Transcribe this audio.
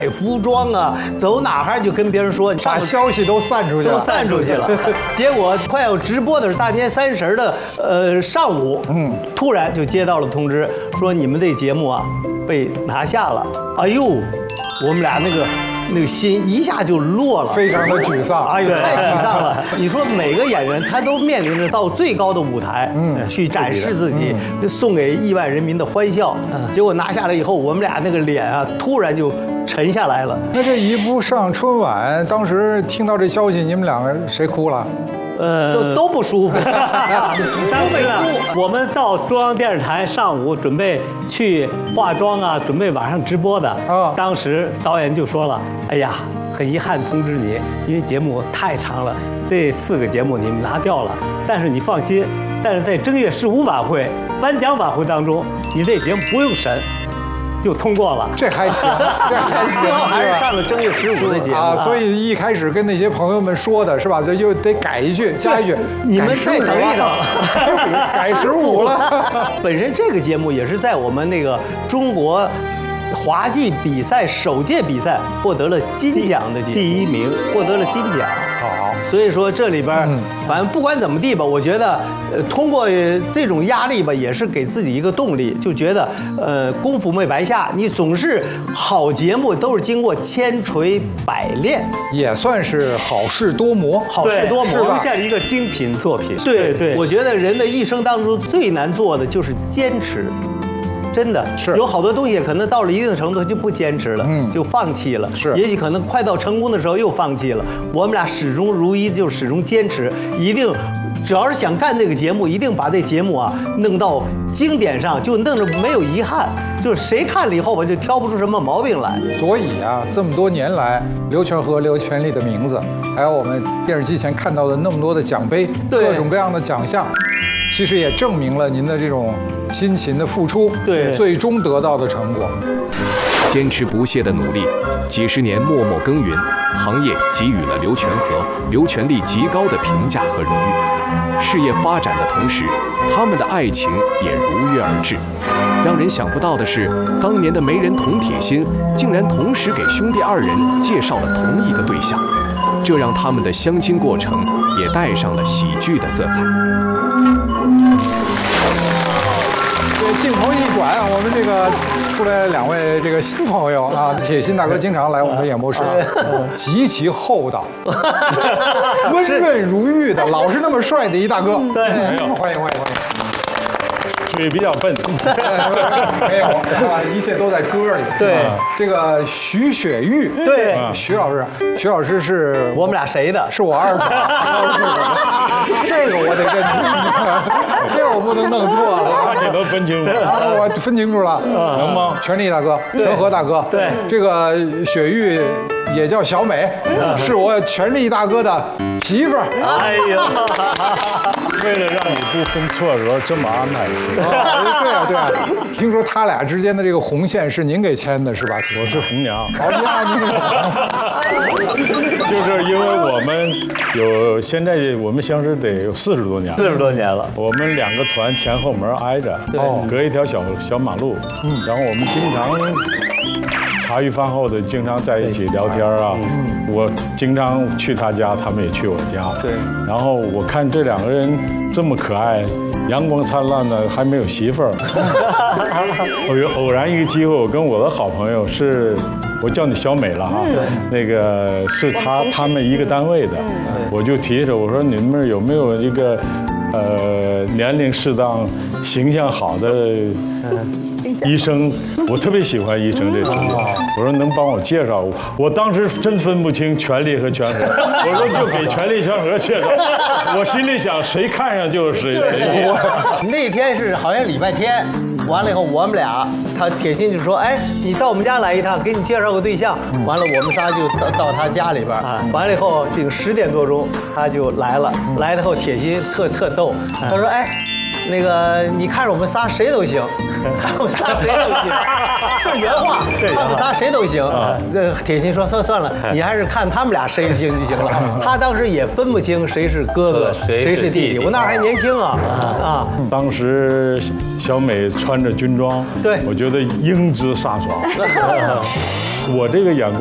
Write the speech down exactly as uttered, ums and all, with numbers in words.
买服装啊，走哪哈就跟别人说， 把消息都散出去了， 都散出去了。结果快要直播的是大年三十的呃上午，嗯，突然就接到了通知，说你们这节目啊被拿下了。哎呦，我们俩那个那个心一下就落了， 非常的沮丧。 哎呦，太沮丧了！你说每个演员他都面临着到最高的舞台，嗯，去展示自己，送给亿万人民的欢笑。结果拿下来以后，我们俩那个脸啊，突然就沉下来了。 那这一部上春晚，当时听到这消息，你们两个谁哭了？ 呃，都都不舒服。 当时呢，我们到中央电视台上午准备去化妆啊，准备晚上直播的。啊，当时导演就说了：“哎呀，很遗憾通知你，因为节目太长了，这四个节目你们拿掉了。但是你放心，但是在正月十五晚会颁奖晚会当中，你这节目不用审。”就通过了， 这还行，这还行， 最后还是上了正月十五的节目啊。所以一开始跟那些朋友们说的是吧，这就得改一句，加一句， 你们再等一等， 改十五了。 本身这个节目也是在我们那个中国滑稽比赛首届比赛获得了金奖的节目， 第一名， 获得了金奖。 好， 所以说这里边，反正不管怎么地吧，我觉得，呃，通过这种压力吧，也是给自己一个动力，就觉得，呃，功夫没白下。你总是好节目都是经过千锤百炼， 也算是好事多磨， 好事多磨， 留下一个精品作品。 对对，我觉得人的一生当中最难做的就是坚持。真的是有好多东西，可能到了一定程度就不坚持了，嗯，就放弃了。 是， 也许可能快到成功的时候又放弃了。我们俩始终如一，就始终坚持，一定，只要是想干这个节目，一定把这节目啊弄到经典上，就弄得没有遗憾。就是谁看了以后吧，就挑不出什么毛病来。 所以啊，这么多年来，刘全和、刘全利的名字，还有我们电视机前看到的那么多的奖杯，各种各样的奖项，其实也证明了您的这种辛勤的付出， 对， 最终得到的成果。 坚持不懈的努力，几十年默默耕耘，行业给予了刘全和、刘全利极高的评价和荣誉。事业发展的同时，他们的爱情也如约而至。让人想不到的是，当年的媒人童铁心竟然同时给兄弟二人介绍了同一个对象，这让他们的相亲过程也带上了喜剧的色彩。 对，镜头一转，我们这个出来两位这个新朋友啊，铁心大哥经常来我们的演播室，极其厚道，温润如玉的，老是那么帅的一大哥。 对， 欢迎欢迎欢迎。 嘴比较笨， 没有啊，一切都在歌里。 对， 这个徐雪玉， 对， 徐老师，徐老师是我们俩谁的？ 是我二嫂。这个我得认清楚，这个我不能弄错了。 你能分清楚？ 我分清楚了， 能吗？ 全力大哥，全和大哥， 对， 这个雪玉也叫小美，是我全力大哥的媳妇儿。 哎呀， 为了让你不分错额，这么安排的。 对啊对啊，听说他俩之间的这个红线是您给牵的，是吧？ 我是红娘。 好呀，你就是因为我们有现在我们相识得有四十多年， 四十多年了。 我们两个团前后门挨着，隔一条小小马路。嗯，然后我们经常茶余饭后的经常在一起聊天啊。我经常去他家，他们也去我家。 对。 然后我看这两个人这么可爱，阳光灿烂的，还没有媳妇儿。我有偶然一个机会，我跟我的好朋友是。我叫你小美了哈，那个是他他们一个单位的，我就提着我说你们有没有一个呃年龄适当、形象好的医生？我特别喜欢医生这职业，我说能帮我介绍？我当时真分不清全力和全和，我说就给全力全和介绍。我心里想谁看上就是谁。 那天是好像礼拜天。完了以后，我们俩，他铁心就说：“哎，你到我们家来一趟，给你介绍个对象。”完了，我们仨就到到他家里边。完了以后，顶十点多钟他就来了。来了以后，铁心特特逗，他说：“哎，那个你看着我们仨谁都行，看我们仨谁都行。”这原话，看我们仨谁都行。这铁心说：“算算了，你还是看他们俩谁行就行了。”他当时也分不清谁是哥哥，谁是弟弟。我那会儿还年轻啊啊！ 当时小美穿着军装， 对， 我觉得英姿飒爽。 我这个眼光。